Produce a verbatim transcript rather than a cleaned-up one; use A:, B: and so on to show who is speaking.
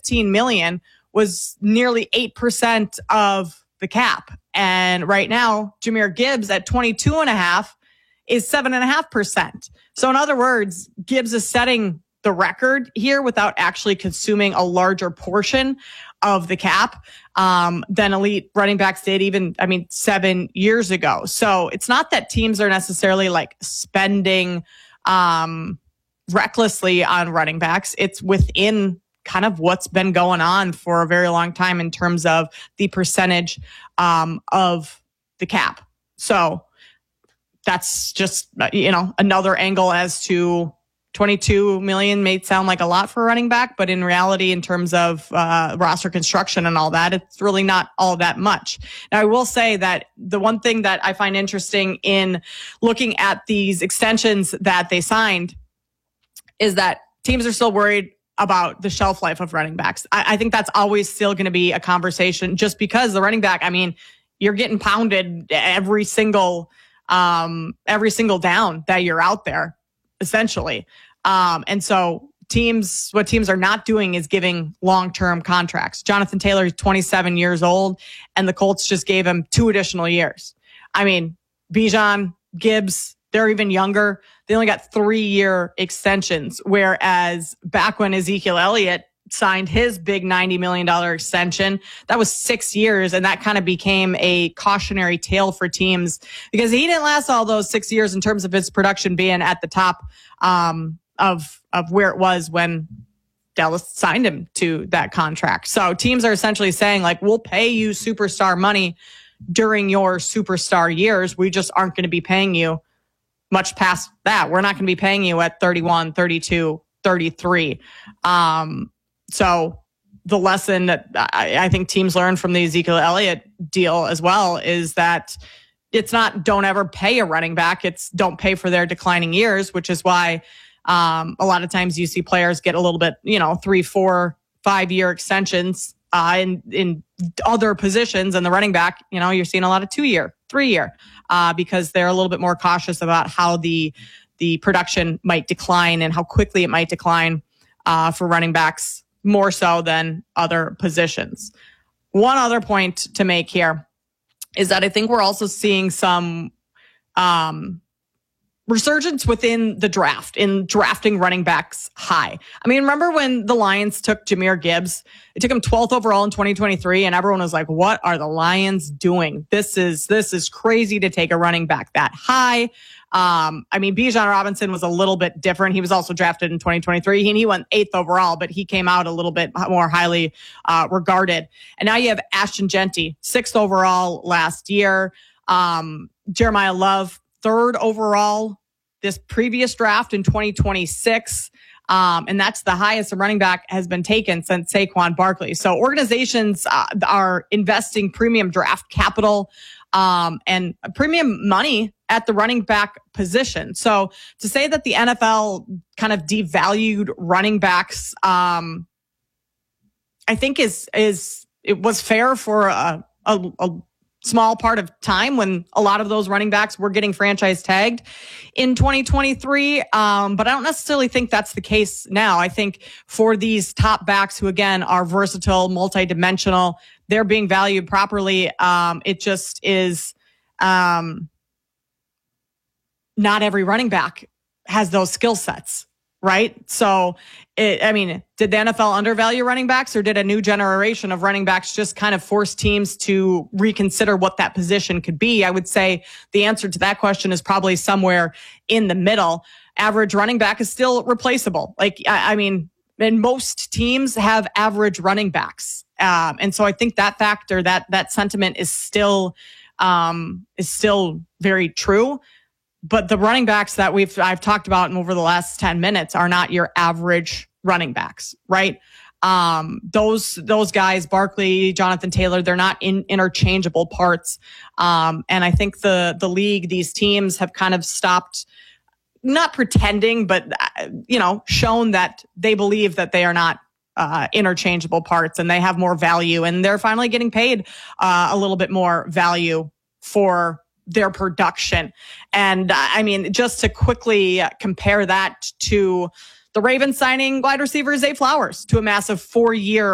A: fifteen million was nearly eight percent of the cap. And right now, Jahmyr Gibbs at twenty-two and a half is seven and a half percent. So in other words, Gibbs is setting the record here without actually consuming a larger portion of the cap um, than elite running backs did even, I mean, seven years ago. So it's not that teams are necessarily like spending um, recklessly on running backs. It's within kind of what's been going on for a very long time in terms of the percentage um, of the cap. So that's just, you know, another angle as to twenty-two million may sound like a lot for a running back, but in reality, in terms of uh, roster construction and all that, it's really not all that much. Now, I will say that the one thing that I find interesting in looking at these extensions that they signed is that teams are still worried about the shelf life of running backs. I, I think that's always still going to be a conversation just because the running back, I mean, you're getting pounded every single, um, every single down that you're out there, essentially. Um, and so teams, what teams are not doing is giving long-term contracts. Jonathan Taylor is twenty-seven years old, and the Colts just gave him two additional years. I mean, Bijan, Gibbs, they're even younger. They only got three-year extensions, whereas back when Ezekiel Elliott signed his big ninety million dollars extension, that was six years, and that kind of became a cautionary tale for teams because he didn't last all those six years in terms of his production being at the top um, of of where it was when Dallas signed him to that contract. So teams are essentially saying, like, we'll pay you superstar money during your superstar years. We just aren't going to be paying you much past that. We're not going to be paying you at thirty-one, thirty-two, thirty-three. Um, so the lesson that I, I think teams learn from the Ezekiel Elliott deal as well is that it's not don't ever pay a running back. It's don't pay for their declining years, which is why um, a lot of times you see players get a little bit, you know, three, four, five year extensions uh, in, in other positions. And the running back, you know, you're seeing a lot of two year, three year uh, because they're a little bit more cautious about how the, the production might decline and how quickly it might decline uh, for running backs more so than other positions. One other point to make here is that I think we're also seeing some um, resurgence within the draft in drafting running backs high. I mean, remember when the Lions took Jahmyr Gibbs? It took him twelfth overall in twenty twenty-three, and everyone was like, what are the Lions doing? This is this is crazy to take a running back that high. Um, I mean, Bijan Robinson was a little bit different. He was also drafted in twenty twenty-three, and he went eighth overall, but he came out a little bit more highly uh, regarded. And now you have Ashton Genty, sixth overall last year. Um, Jeremiah Love, third overall this previous draft in twenty twenty-six. Um, and that's the highest a running back has been taken since Saquon Barkley. So organizations uh, are investing premium draft capital um, and premium money at the running back position. So to say that the N F L kind of devalued running backs, um, I think is, is, it was fair for a, a, a small part of time when a lot of those running backs were getting franchise tagged in twenty twenty-three. Um, but I don't necessarily think that's the case now. I think for these top backs who, again, are versatile, multidimensional, they're being valued properly. Um, it just is, um, not every running back has those skill sets, right? So, it, I mean, did the N F L undervalue running backs, or did a new generation of running backs just kind of force teams to reconsider what that position could be? I would say the answer to that question is probably somewhere in the middle. Average running back is still replaceable. Like, I, I mean, and most teams have average running backs. Um, and so I think that factor, that, that sentiment is still, um, is still very true. But the running backs that we've I've talked about over the last ten minutes are not your average running backs, right? Um, those those guys, Barkley, Jonathan Taylor, they're not in, interchangeable parts. Um, and I think the the league, these teams have kind of stopped, not pretending, but uh, you know, shown that they believe that they are not uh, interchangeable parts, and they have more value, and they're finally getting paid uh, a little bit more value for their production. And uh, I mean, just to quickly compare that to the Ravens signing wide receiver Zay Flowers to a massive four-year